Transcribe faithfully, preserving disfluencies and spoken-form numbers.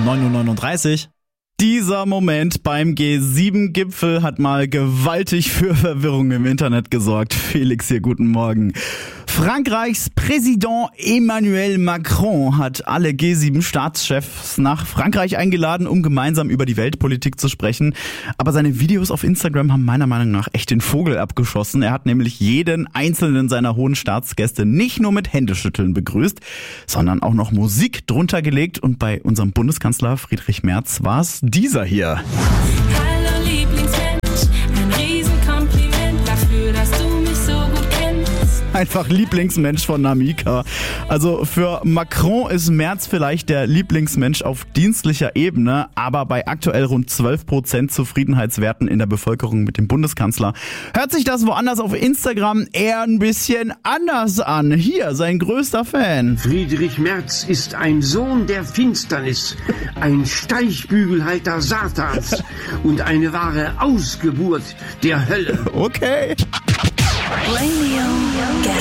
neun Uhr neununddreißig. Dieser Moment beim G sieben Gipfel hat mal gewaltig für Verwirrung im Internet gesorgt. Felix hier, guten Morgen. Frankreichs Präsident Emmanuel Macron hat alle G sieben Staatschefs nach Frankreich eingeladen, um gemeinsam über die Weltpolitik zu sprechen. Aber seine Videos auf Instagram haben meiner Meinung nach echt den Vogel abgeschossen. Er hat nämlich jeden einzelnen seiner hohen Staatsgäste nicht nur mit Händeschütteln begrüßt, sondern auch noch Musik drunter gelegt. Und bei unserem Bundeskanzler Friedrich Merz war es dieser hier. Hallo Lieblingsmensch, ein Riesenkompliment dafür, dass du mich so gut kennst. Einfach Lieblingsmensch von Namika. Also für Macron ist Merz vielleicht der Lieblingsmensch auf dienstlicher Ebene, aber bei aktuell rund zwölf Prozent Zufriedenheitswerten in der Bevölkerung mit dem Bundeskanzler hört sich das woanders auf Instagram eher ein bisschen anders an. Hier sein größter Fan. Friedrich Merz ist ein Sohn der Finsternis, ein Steichbügelhalter Satans und eine wahre Ausgeburt der Hölle. Okay. Radio